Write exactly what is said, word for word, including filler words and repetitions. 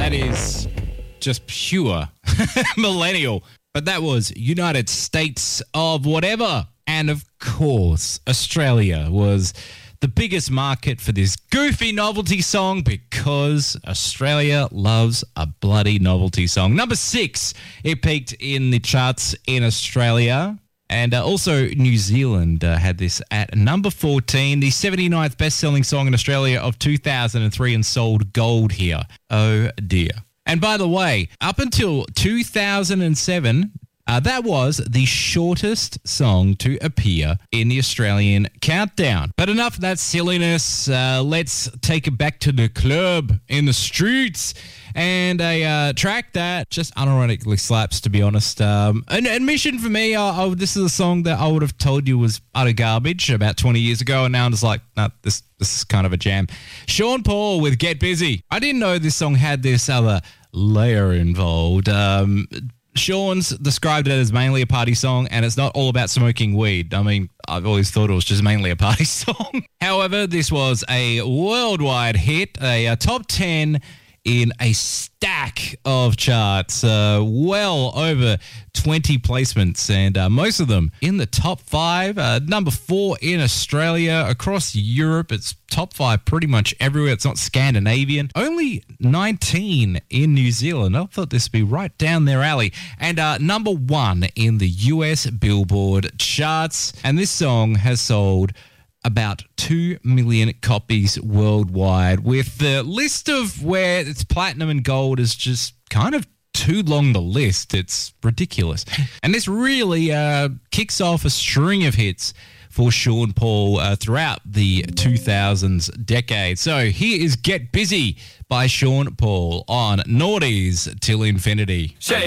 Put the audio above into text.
That is just pure millennial. But that was United States of whatever. And of course, Australia was the biggest market for this goofy novelty song because Australia loves a bloody novelty song. Number six, it peaked in the charts in Australia. And uh, also New Zealand uh, had this at number fourteen, the seventy-ninth best-selling song in Australia of two thousand three and sold gold here. Oh, dear. And by the way, up until two thousand seven, uh, that was the shortest song to appear in the Australian countdown. But enough of that silliness. Uh, let's take it back to the club in the streets. And a uh, track that just unironically slaps, to be honest. Um, an admission for me, I, I, this is a song that I would have told you was utter garbage about twenty years ago, and now I'm just like, nah, this, this is kind of a jam. Sean Paul with Get Busy. I didn't know this song had this other layer involved. Um, Sean's described it as mainly a party song, and it's not all about smoking weed. I mean, I've always thought it was just mainly a party song. However, this was a worldwide hit, a, a top ten in a stack of charts, uh, well over twenty placements, and uh, most of them in the top five. Uh, number four in Australia. Across Europe, it's top five pretty much everywhere. It's not Scandinavian. Only nineteen in New Zealand. I thought this would be right down their alley. And uh, number one in the U S Billboard charts. And this song has sold about two million copies worldwide, with the list of where it's platinum and gold is just kind of too long to list. It's ridiculous. And this really uh, kicks off a string of hits for Sean Paul uh, throughout the two thousands decade. So here is Get Busy by Sean Paul on Naughties Till Infinity.